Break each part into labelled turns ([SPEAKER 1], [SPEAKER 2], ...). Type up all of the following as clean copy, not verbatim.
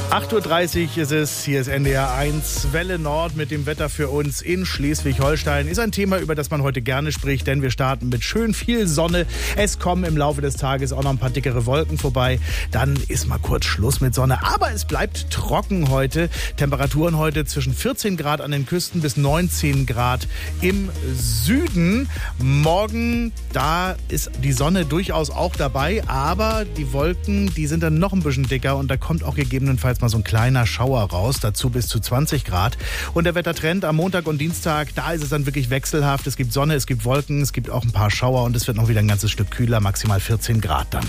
[SPEAKER 1] 8:30 Uhr ist es, hier ist NDR 1, Welle Nord mit dem Wetter für uns in Schleswig-Holstein. Ist ein Thema, über das man heute gerne spricht, denn wir starten mit schön viel Sonne. Es kommen im Laufe des Tages auch noch ein paar dickere Wolken vorbei. Dann ist mal kurz Schluss mit Sonne, aber es bleibt trocken heute. Temperaturen heute zwischen 14 Grad an den Küsten bis 19 Grad im Süden. Morgen, da ist die Sonne durchaus auch dabei, aber die Wolken, die sind dann noch ein bisschen dicker und da kommt auch gegebenenfalls mal so ein kleiner Schauer raus, dazu bis zu 20 Grad. Und der Wettertrend am Montag und Dienstag, da ist es dann wirklich wechselhaft. Es gibt Sonne, es gibt Wolken, es gibt auch ein paar Schauer und es wird noch wieder ein ganzes Stück kühler, maximal 14 Grad dann.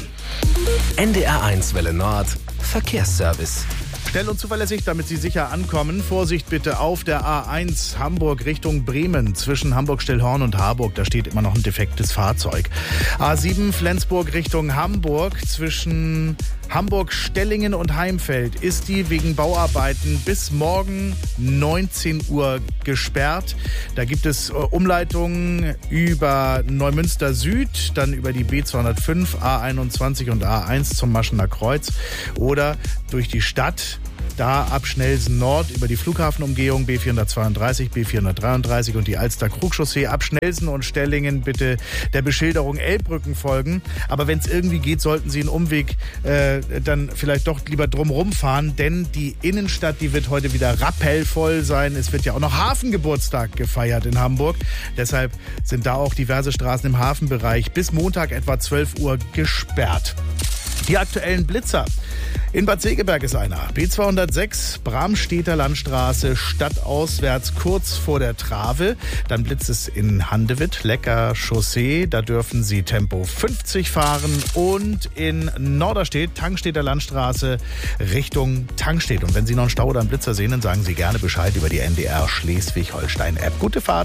[SPEAKER 2] NDR 1 Welle Nord, Verkehrsservice.
[SPEAKER 1] Schnell und zuverlässig, damit Sie sicher ankommen. Vorsicht bitte auf der A1 Hamburg Richtung Bremen zwischen Hamburg-Stillhorn und Harburg. Da steht immer noch ein defektes Fahrzeug. A7 Flensburg Richtung Hamburg zwischen Hamburg-Stellingen und Heimfeld ist die wegen Bauarbeiten bis morgen 19 Uhr gesperrt. Da gibt es Umleitungen über Neumünster Süd, dann über die B205, A21 und A1 zum Maschener Kreuz oder durch die Stadt. Da ab Schnellsen Nord über die Flughafenumgehung B432, B433 und die Alster-Krug-Chaussee ab Schnellsen und Stellingen bitte der Beschilderung Elbbrücken folgen. Aber wenn es irgendwie geht, sollten Sie einen Umweg dann vielleicht doch lieber drumherum fahren, denn die Innenstadt, die wird heute wieder rappellvoll sein. Es wird ja auch noch Hafengeburtstag gefeiert in Hamburg. Deshalb sind da auch diverse Straßen im Hafenbereich bis Montag etwa 12 Uhr gesperrt. Die aktuellen Blitzer. In Bad Segeberg ist einer. B206, Bramstedter Landstraße, stadtauswärts kurz vor der Trave. Dann blitzt es in Handewitt, Lecker Chaussee. Da dürfen Sie Tempo 50 fahren. Und in Norderstedt, Tangstedter Landstraße, Richtung Tangstedt. Und wenn Sie noch einen Stau oder einen Blitzer sehen, dann sagen Sie gerne Bescheid über die NDR Schleswig-Holstein-App. Gute Fahrt.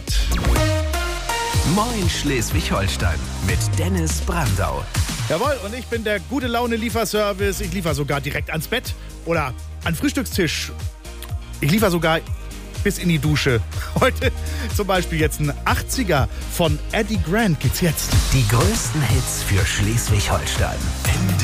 [SPEAKER 2] Moin Schleswig-Holstein mit Dennis Brandau.
[SPEAKER 1] Jawohl, und ich bin der Gute-Laune-Lieferservice. Ich liefere sogar direkt ans Bett oder an den Frühstückstisch. Ich liefere sogar bis in die Dusche. Heute zum Beispiel jetzt ein 80er von Eddie Grant gibt's jetzt.
[SPEAKER 2] Die größten Hits für Schleswig-Holstein.